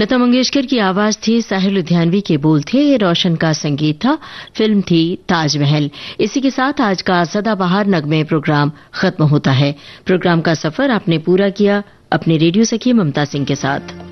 लता मंगेशकर की आवाज थी, साहिल लुधियानवी के बोल थे, रोशन का संगीत था, फिल्म थी ताजमहल। इसी के साथ आज का सदाबहार नगमे प्रोग्राम खत्म होता है। प्रोग्राम का सफर आपने पूरा किया अपने रेडियो सखी ममता सिंह के साथ।